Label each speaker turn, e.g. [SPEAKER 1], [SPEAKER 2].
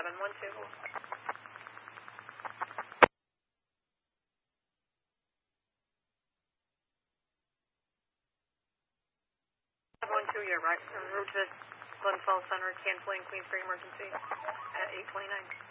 [SPEAKER 1] 712. 712, you're right. En route to Glen Falls Center, canceling Queens Street emergency at 8:29.